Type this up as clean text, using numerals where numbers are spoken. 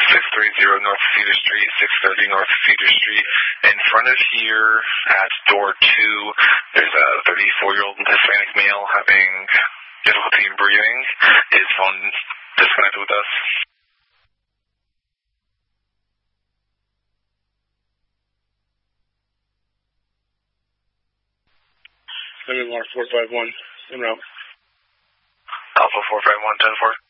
630 North Cedar Street, 630 North Cedar Street. In front of here at door 2, there's a 34-year-old Hispanic male having difficulty in breathing. His phone disconnected with us. MMR 451, en route. Alpha 451, 10-4.